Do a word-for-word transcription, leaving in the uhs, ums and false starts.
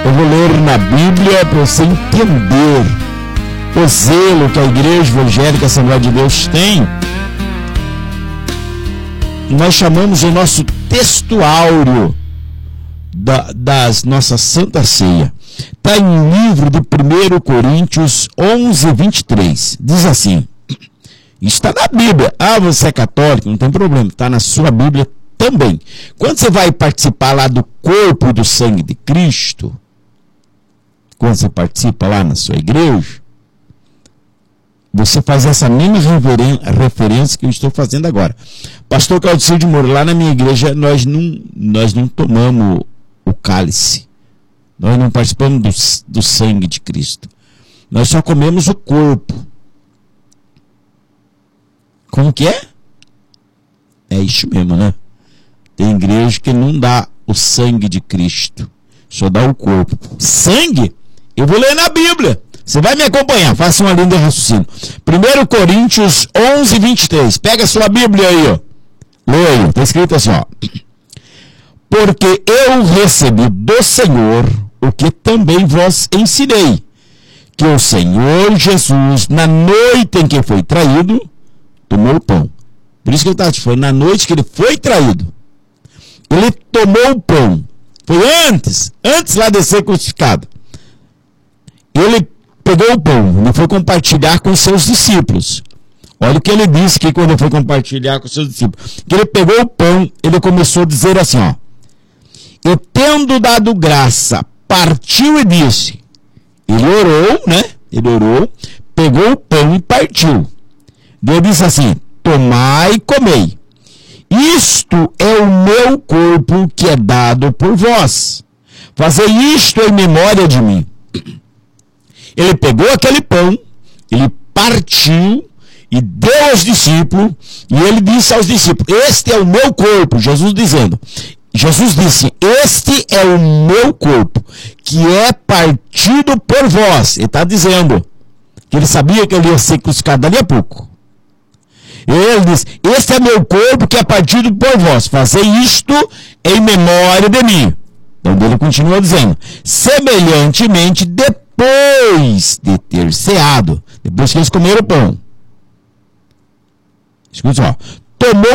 Eu vou ler na Bíblia para você entender o zelo que a Igreja Evangélica Assembleia de Deus tem. Nós chamamos o nosso texto áureo da, das nossas Santa Ceia. Está em livro de primeiro Coríntios onze, vinte e três. Diz assim, está na Bíblia. Ah, você é católico, não tem problema, está na sua Bíblia também. Quando você vai participar lá do corpo e do sangue de Cristo, quando você participa lá na sua igreja, você faz essa mesma referência que eu estou fazendo agora. Pastor Claudicir de Moura, lá na minha igreja, nós não, nós não tomamos o cálice. Nós não participamos do, do sangue de Cristo. Nós só comemos o corpo. Como que é? É isso mesmo, né? Tem igreja que não dá o sangue de Cristo. Só dá o corpo. Sangue? Eu vou ler na Bíblia. Você vai me acompanhar, faça uma linha de raciocínio. primeiro Coríntios onze, vinte e três. Pega a sua Bíblia aí, ó. Leia aí, está escrito assim, ó. Porque eu recebi do Senhor o que também vos ensinei, que o Senhor Jesus, na noite em que foi traído, tomou o pão. Por isso que eu estava te falando, na noite que ele foi traído, ele tomou o pão. Foi antes, antes lá de ser crucificado. Ele pegou o pão, ele foi compartilhar com os seus discípulos. Olha o que ele disse que quando ele foi compartilhar com os seus discípulos. Que ele pegou o pão, ele começou a dizer assim, ó. E tendo dado graça, partiu e disse. Ele orou, né? Ele orou, pegou o pão e partiu. Ele disse assim, tomai e comei. Isto é o meu corpo que é dado por vós. Fazei isto em memória de mim. Ele pegou aquele pão, ele partiu e deu aos discípulos, e ele disse aos discípulos, este é o meu corpo, Jesus dizendo, Jesus disse, este é o meu corpo, que é partido por vós. Ele está dizendo que ele sabia que ele ia ser crucificado dali a pouco. Ele diz, este é meu corpo que é partido por vós, fazei isto em memória de mim. Então ele continua dizendo, semelhantemente, depois de ter ceado, depois que eles comeram o pão, escuta só, tomou